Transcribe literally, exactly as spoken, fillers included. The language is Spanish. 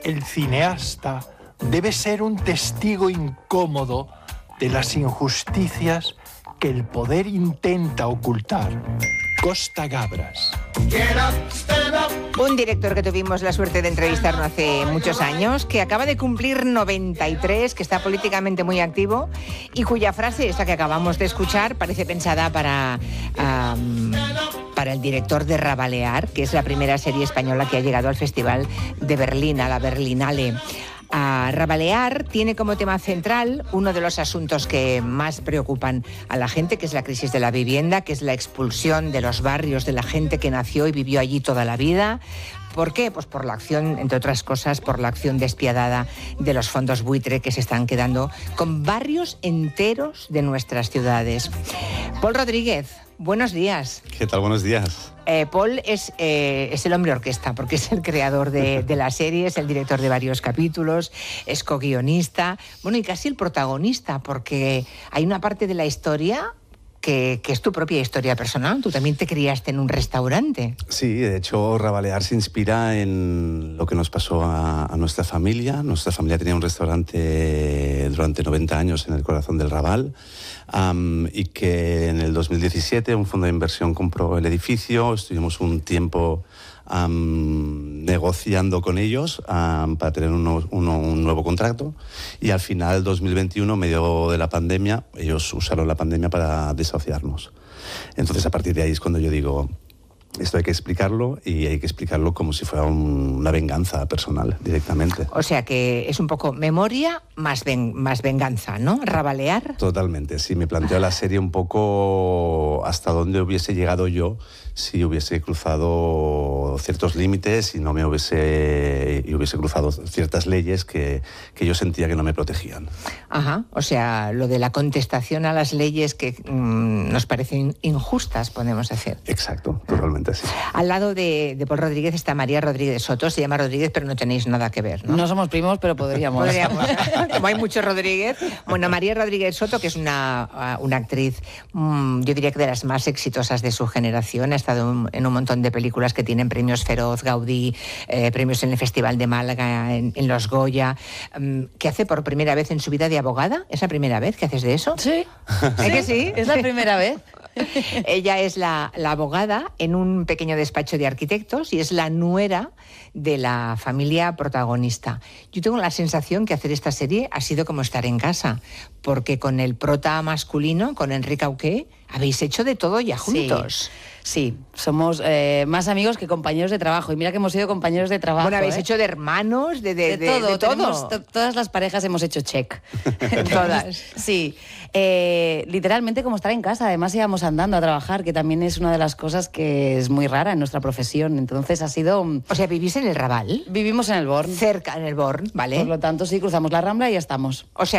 el cineasta debe ser un testigo incómodo de las injusticias que el poder intenta ocultar. Costa Gabras. Un director que tuvimos la suerte de entrevistar no hace muchos años, que acaba de cumplir noventa y tres, que está políticamente muy activo y cuya frase, esta que acabamos de escuchar, parece pensada para, um, para el director de Rabalear, que es la primera serie española que ha llegado al Festival de Berlín, a la Berlinale. A Rabalear tiene como tema central uno de los asuntos que más preocupan a la gente, que es la crisis de la vivienda, que es la expulsión de los barrios de la gente que nació y vivió allí toda la vida. ¿Por qué? Pues por la acción, entre otras cosas, por la acción despiadada de los fondos buitre que se están quedando con barrios enteros de nuestras ciudades. Paul Rodríguez, buenos días. ¿Qué tal? Buenos días. Eh, Paul es, eh, es el hombre orquesta, porque es el creador de, de la serie, es el director de varios capítulos, es co-guionista, bueno, y casi el protagonista, porque hay una parte de la historia que, que es tu propia historia personal. Tú también te criaste en un restaurante. Sí, de hecho, Rabalear se inspira en lo que nos pasó a, a nuestra familia. Nuestra familia tenía un restaurante durante noventa años en el corazón del Raval. Um, y que en el dos mil diecisiete un fondo de inversión compró el edificio, estuvimos un tiempo um, negociando con ellos um, para tener uno, uno, un nuevo contrato, y al final, dos mil veintiuno, medio de la pandemia, ellos usaron la pandemia para desahuciarnos. Entonces, a partir de ahí es cuando yo digo, esto hay que explicarlo, y hay que explicarlo como si fuera un, una venganza personal directamente. O sea que es un poco memoria más, ven, más venganza, ¿no? Rabalear. Totalmente, sí. Me planteo la serie un poco hasta dónde hubiese llegado yo si hubiese cruzado ciertos límites y no me hubiese, y hubiese cruzado ciertas leyes que, que yo sentía que no me protegían. Ajá, o sea, lo de la contestación a las leyes que mmm, nos parecen injustas, podemos decir. Exacto, totalmente así. Al lado de, de Paul Rodríguez está María Rodríguez Soto, se llama Rodríguez, pero no tenéis nada que ver, ¿no? No somos primos, pero podríamos. Podríamos, como hay muchos Rodríguez. Bueno, María Rodríguez Soto, que es una, una actriz, mmm, yo diría que de las más exitosas de su generación, ha estado en un montón de películas que tienen premios Feroz, Gaudí, eh, premios en el Festival de Málaga, en, en los Goya, um, que hace por primera vez en su vida de abogada. ¿Es la primera vez que haces de eso? Sí. ¿Es sí? que sí? Es la primera vez. Ella es la, la abogada en un pequeño despacho de arquitectos y es la nuera de la familia protagonista. Yo tengo la sensación que hacer esta serie ha sido como estar en casa, porque con el prota masculino, con Enrique Auqué, habéis hecho de todo ya juntos. Sí. Sí, somos eh, más amigos que compañeros de trabajo. Y mira que hemos sido compañeros de trabajo. Bueno, habéis ¿eh? hecho de hermanos, de, de, de, de todo. De todo. To- todas las parejas hemos hecho check. Todas. Sí. Eh, literalmente como estar en casa. Además íbamos andando a trabajar, que también es una de las cosas que es muy rara en nuestra profesión. Entonces ha sido... O sea, ¿vivís en el Raval? Vivimos en el Born. Cerca, en el Born, ¿vale? Por lo tanto, sí, cruzamos la Rambla y ya estamos. O sea,